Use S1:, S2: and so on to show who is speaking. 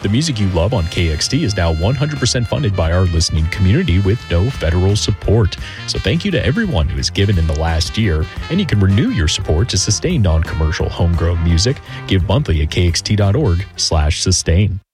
S1: The music you love on KXT is now 100% funded by our listening community with no federal support. So thank you to everyone who has given in the last year, and you can renew your support to sustain non-commercial homegrown music. Give monthly at kxt.org/sustain.